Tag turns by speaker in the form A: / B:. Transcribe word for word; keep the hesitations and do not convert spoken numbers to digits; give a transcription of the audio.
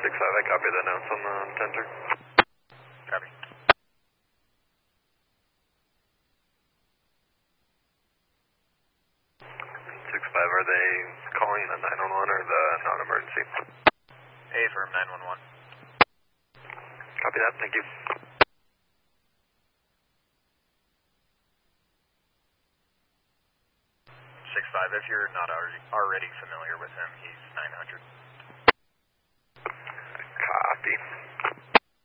A: six five, I copy the notes on the tender.
B: Copy.
A: six five, are they calling the nine one one or the non-emergency?
B: A for nine one one.
A: Copy that, thank you.
B: six five, if you're not already, already familiar with him, he's nine hundred.
A: Copy.